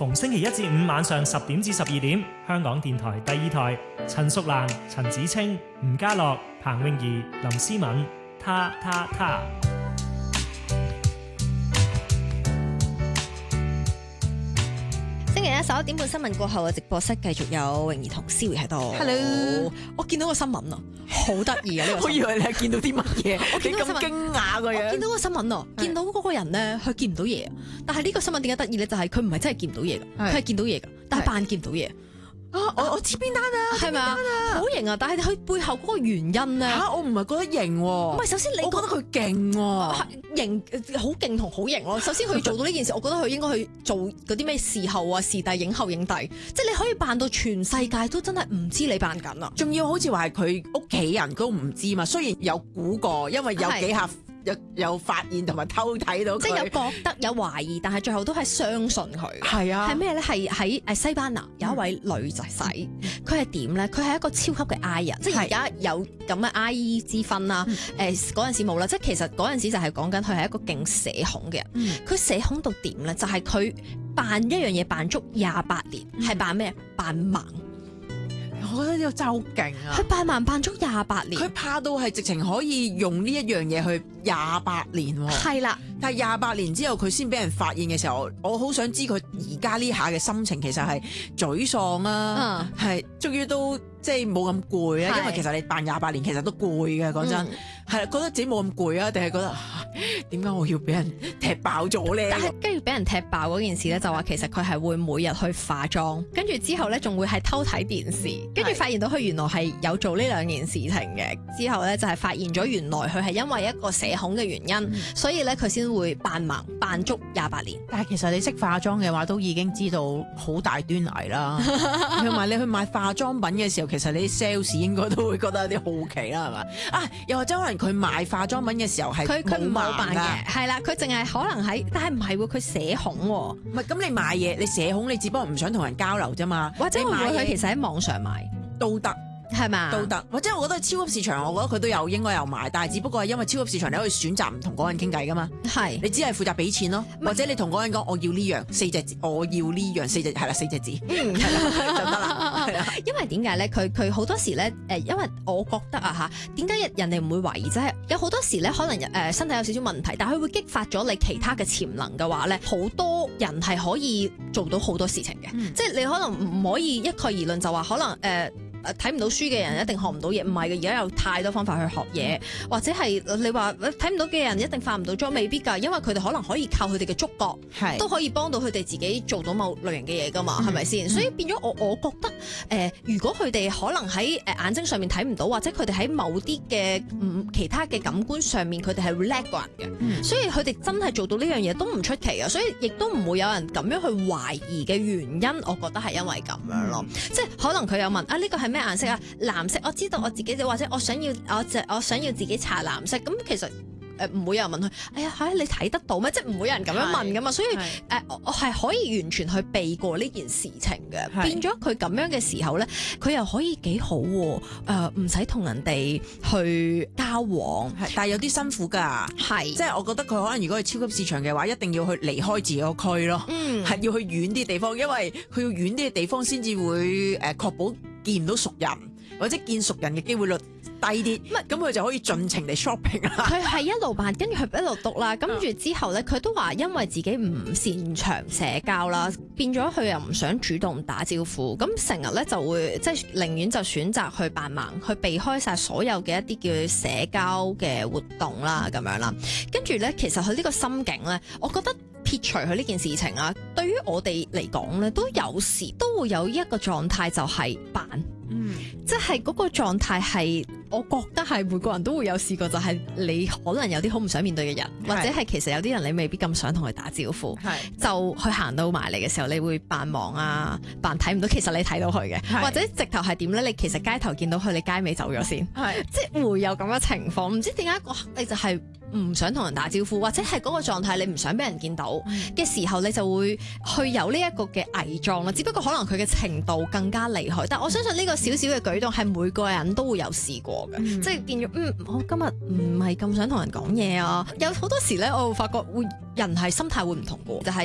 逢星期一至五晚上10點至12點，香港電台第2台，陳淑蘭、陳子清、吳家樂、彭詠儀、林思敏，他。 星期一11點半新聞過後嘅直播室繼續有泳兒同思維喺度。 Hello， 我見到個新聞啊，好得意啊！呢個我以為你係見到啲乜嘢， 我見到你咁驚訝個樣。 我見到個新聞啊，見到嗰個人咧，佢見唔到嘢。但係呢個新聞點解得意咧？就係佢唔係真係見唔到嘢㗎，佢係見到嘢㗎，但係扮見唔到嘢。 我知邊單啊， 係咪啊？好型啊！但係佢背後嗰個原因咧， 我唔係覺得型喎。 唔係，首先你我覺得佢勁喎， 型好勁同好型咯。首先佢做到呢件事，我覺得佢應該去做嗰啲咩視後啊、視帝、影后、影帝，即係你可以扮到全世界都真係唔知你扮緊啊！ 仲要好似話係佢屋企人都唔知嘛。雖然有估過，因為有幾下有發現同埋偷睇到佢， 即係有覺得有懷疑，但係最後都係相信佢。 係啊， 係咩咧？係喺西班牙有一位女仔仔，佢係點咧？佢係一個超級嘅 I 人，即係而家有咁嘅 I 之分啦。嗰陣時冇啦，即係其實嗰陣時就係講緊佢係一個勁社恐嘅人。佢社恐到點咧？就係佢扮一樣嘢扮足28年，係扮咩？扮盲。 我覺得呢個真係好勁啊！ 佢扮盲扮足28年， 佢怕到係直情可以用呢一樣嘢去28年喎。 係啦， 但係28年之後佢先俾人發現嘅時候，我好想知佢而家呢下嘅心情其實係沮喪啊，係終於都即係冇咁攰啊。因為其實你扮28年其實都攰嘅，講真係啦，覺得自己冇咁攰啊，定係覺得點解我要俾人踢爆咗咧？ 但係跟住俾人踢爆嗰件事咧，就話其實佢係會每日去化妝，跟住之後咧仲會係偷睇電視，跟住發現到佢原來係有做呢兩件事情嘅。之後咧就係發現咗原來佢係因為一個社恐嘅原因，所以咧佢先會扮盲扮足28年。 但係其實你識化妝嘅話，都已經知道好大端倪啦。 同埋你去買化妝品嘅時候，其實你 sales 應該都會覺得有啲好奇啦，係嘛？又或者可能佢賣化妝品嘅時候係佢唔冇扮嘅，係啦，佢淨係可能喺，但係唔係喎，佢社恐喎。 唔係咁你買嘢，你社恐，你只不過唔想同人交流啫嘛。 或者會唔會佢其實喺網上買都得。 係嘛？ 都得，或者我覺得超級市場，我覺得佢都有應該有買，但係只不過係因為超級市場你可以選擇唔同嗰個人傾偈噶嘛， 係你只係負責俾錢咯，或者你同嗰個人講我要呢樣4隻字，我要呢樣4隻係啦4隻字，係啦就得啦，係啦。 因為點解咧？佢好多時咧因為我覺得啊點解人哋唔會懷疑？即係有好多時咧，可能身體有少少問題，但係佢會激發咗你其他嘅潛能嘅話咧，好多人係可以做到好多事情嘅，即係你可能唔可以一概而論就話可能睇唔到書嘅人一定學唔到嘢，唔係嘅。而家有太多方法去學嘢，或者係你話睇唔到嘅人一定化唔到妝，未必㗎，因為佢哋可能可以靠佢哋嘅觸覺，都可以幫到佢哋自己做到某類型嘅嘢㗎嘛，係咪先？所以變咗我覺得如果佢哋可能喺眼睛上面睇唔到，或者佢哋喺某啲嘅其他嘅感官上面，佢哋係會叻過人嘅，所以佢哋真係做到呢樣嘢都唔出奇啊！所以亦都唔會有人咁樣去懷疑嘅原因，我覺得係因為咁樣咯，即係可能佢有問呢個係咩顏色啊？藍色，我知道我自己，或者我想要自己搽藍色，咁其實唔會有人問佢，哎呀你睇得到咩？即係唔會有人咁樣問噶嘛，所以我係可以完全去避過呢件事情嘅，變咗佢咁樣嘅時候咧，佢又可以幾好喎，唔使同人哋去交往， 但係有啲辛苦㗎，即係我覺得佢可能如果係超級市場嘅話，一定要去離開自己個區咯，係要去遠啲地方，因為佢要遠啲嘅地方先至會確保見唔到熟人，或者見熟人嘅機會率低啲，咁佢就可以盡情地 shopping 啦。 佢係一路扮，跟住佢一路讀啦，跟住之後咧，佢都話因為自己唔擅長社交啦，變咗佢又唔想主動打招呼，咁成日咧就會即係寧願就選擇去扮盲，去避開晒所有嘅一啲叫社交嘅活動啦，咁樣啦。跟住咧，其實佢呢個心境咧，我覺得撇除佢呢件事情啊，對於我哋嚟講咧，都有時都會有一個狀態就係扮。即係嗰個狀態係，我覺得係每個人都會有試過，就係你可能有啲好唔想面對嘅人，或者係其實有啲人你未必咁想同佢打招呼，就去行到埋嚟嘅時候，你會扮忙啊，扮睇唔到，其實你睇到佢嘅，或者直頭係點咧？你其實街頭見到佢，你街尾走咗先，即係會有咁嘅情況。唔知點解你就係唔想同人打招呼，或者係嗰個狀態你唔想俾人見到嘅時候，你就會去有呢一個嘅偽裝啦。只不過可能佢嘅程度更加厲害，但我相信呢個小小嘅舉動係每個人都會有試過嘅，即係變咗我今日唔係咁想同人講嘢啊。有好多時咧，我會發覺人係心態會唔同嘅，就係